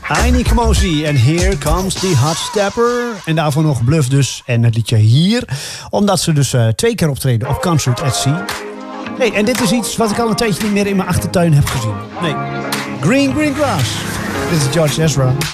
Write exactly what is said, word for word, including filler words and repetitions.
Aini Kamosi en Here Comes the Hot Stepper. En daarvoor nog Bluff dus. En het liedje Hier. Omdat ze dus uh, twee keer optreden op Concert at Sea. Hey, en dit is iets wat ik al een tijdje niet meer in mijn achtertuin heb gezien. Nee. Green Green Grass. Dit is George Ezra.